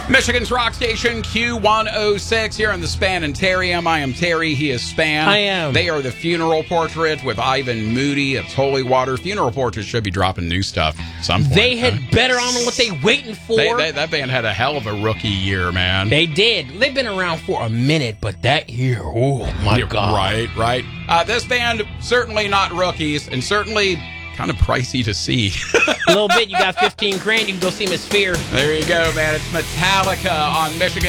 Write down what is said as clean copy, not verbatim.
Michigan's rock station, Q106, here on the Spanitarium. I am Terry. He is Span. I am. They are the Funeral Portrait with Ivan Moody. It's Holy Water. Funeral Portrait should be dropping new stuff some point. They had better on what they waiting for. That band had a hell of a rookie year, man. They did. They've been around for a minute, but that year, oh my God. Right. This band, certainly not rookies, and certainly kind of pricey to see. A little bit. You got $15,000. You can go see Miss Fear. There you go, man. It's Metallica on Michigan.